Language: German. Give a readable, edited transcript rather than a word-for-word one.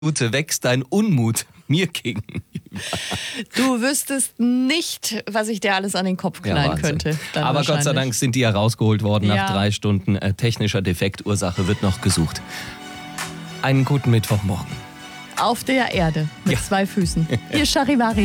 Minute wächst dein Unmut mir gegenüber. Du wüsstest nicht, was ich dir alles an den Kopf knallen Wahnsinn. könnte. Dann Aber Gott sei wahrscheinlich. Dank sind die ja rausgeholt worden Ja. nach 3 Stunden. Technischer Defekt, Ursache wird noch gesucht. Einen guten Mittwochmorgen. Auf der Erde mit 2 Füßen. Hier Charivari.